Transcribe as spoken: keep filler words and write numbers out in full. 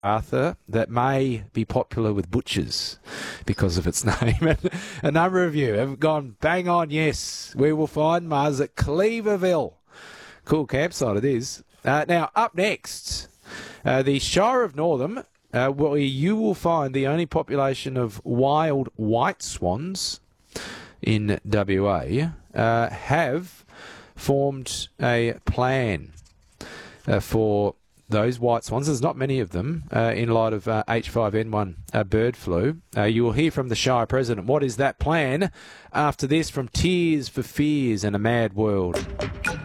Arthur, that may be popular with butchers because of its name. And a number of you have gone bang on, yes, we will find Mars at Cleaverville. Cool campsite it is. Uh, now, up next, uh, the Shire of Northam, uh, where you will find the only population of wild white swans in W A, uh, have formed a plan uh, for those white swans. There's not many of them uh, in light of uh, H five N one uh, bird flu. Uh, you will hear from the Shire President. What is that plan? After this, from Tears for Fears and a Mad World.